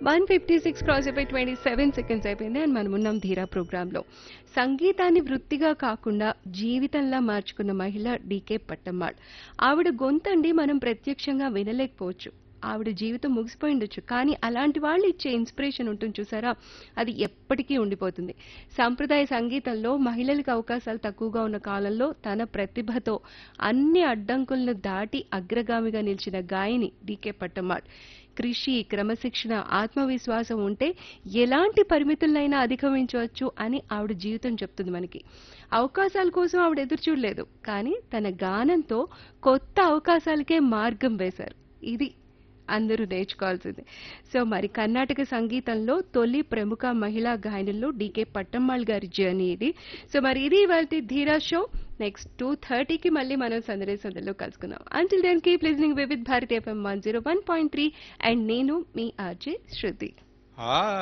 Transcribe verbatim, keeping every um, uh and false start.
One fifty six cross అయిపోయి twenty seven seconds అయిపోయింది and మనం ఉన్నాం ధీరా ప్రోగ్రాంలో. సంగీతాన్ని వృత్తిగా కాకుండా జీవితంలా మార్చుకున్న మహిళ డీకే పట్టమ్మాళ్. ఆవిడ గొంతండి మనం ప్రత్యక్షంగా వినలేకపోవచ్చు, ఆవిడ జీవితం ముగిసిపోయిండొచ్చు, కానీ అలాంటి వాళ్ళు ఇచ్చే ఇన్స్పిరేషన్ ఉంటుంది చూసారా, అది ఎప్పటికీ ఉండిపోతుంది. సాంప్రదాయ సంగీతంలో మహిళలకు అవకాశాలు తక్కువగా ఉన్న కాలంలో తన ప్రతిభతో అన్ని అడ్డంకులను దాటి అగ్రగామిగా నిలిచిన గాయని డీకే పట్టమ్మాళ్. కృషి, క్రమశిక్షణ, ఆత్మవిశ్వాసం ఉంటే ఎలాంటి పరిమితులనైనా అధిగమించవచ్చు అని ఆవిడ జీవితం చెప్తుంది మనకి. అవకాశాల కోసం ఆవిడ ఎదురు చూడలేదు, కానీ తన గానంతో కొత్త అవకాశాలకే మార్గం వేశారు. ఇది అందరూ నేర్చుకోవాల్సింది. సో మరి కర్ణాటక సంగీతంలో తొలి ప్రముఖ మహిళా గాయనుల్లో డీకే పట్టమ్మాళ్ గారి జర్నీ ఇది. సో మరి ఇది ఇవాల్టి ధీరా షో. నెక్స్ట్ టూ థర్టీకి మళ్ళీ మనం సందడి సందడిలో కలుసుకుందాం. Until then keep listening Vividh Bharati FM one zero one point three and నేను మీ ఆర్జే శృతి. హాయ్